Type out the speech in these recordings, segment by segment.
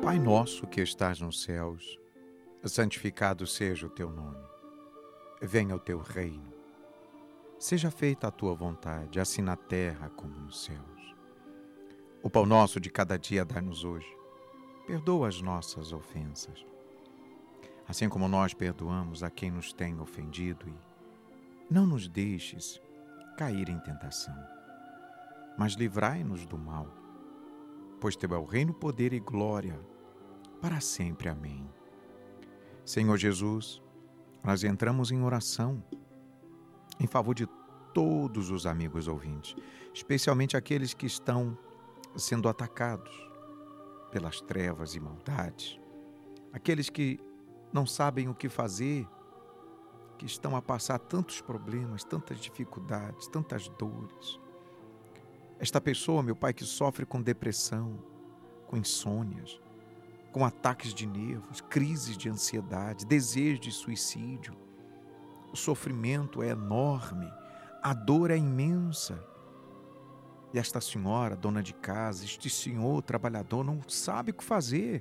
Pai nosso que estás nos céus, santificado seja o teu nome. Venha o teu reino. Seja feita a tua vontade, assim na terra como nos céus. O pão nosso de cada dia dai-nos hoje. Perdoa as nossas ofensas, assim como nós perdoamos a quem nos tem ofendido, e não nos deixes cair em tentação, mas livrai-nos do mal, pois teu é o reino, poder e glória, para sempre. Amém. Senhor Jesus, nós entramos em oração em favor de todos os amigos ouvintes, especialmente aqueles que estão sendo atacados pelas trevas e maldades, aqueles que não sabem o que fazer, que estão a passar tantos problemas, tantas dificuldades, tantas dores. Esta pessoa, meu Pai, que sofre com depressão, com insônias, com ataques de nervos, crises de ansiedade, desejo de suicídio. O sofrimento é enorme, a dor é imensa. E esta senhora, dona de casa, este senhor trabalhador não sabe o que fazer.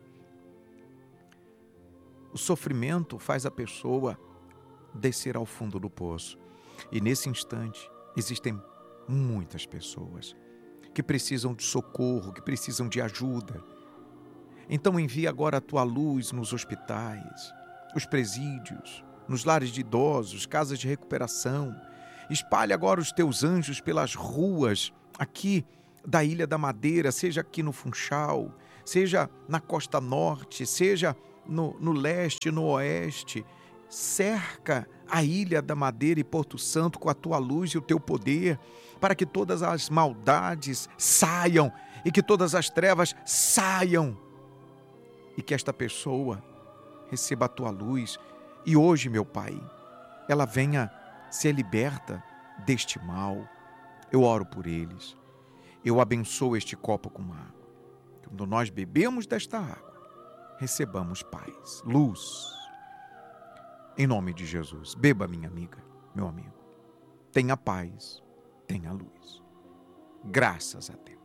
O sofrimento faz a pessoa descer ao fundo do poço. E nesse instante existem muitas pessoas que precisam de socorro, que precisam de ajuda. Então envia agora a tua luz nos hospitais, os presídios, nos lares de idosos, casas de recuperação. Espalhe agora os teus anjos pelas ruas aqui da Ilha da Madeira, seja aqui no Funchal, seja na costa norte, seja no leste, no oeste. Cerca a Ilha da Madeira e Porto Santo com a tua luz e o teu poder, para que todas as maldades saiam e que todas as trevas saiam, e que esta pessoa receba a tua luz. E hoje, meu Pai, ela venha ser liberta deste mal. Eu oro por eles. Eu abençoo este copo com água. Quando nós bebemos desta água, recebamos paz, luz. Em nome de Jesus, beba, minha amiga, meu amigo. Tenha paz, tenha luz. Graças a Deus.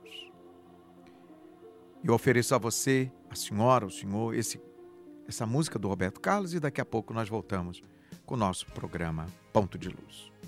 Eu ofereço a você, a senhora, o senhor, essa música do Roberto Carlos, e daqui a pouco nós voltamos com o nosso programa Ponto de Luz.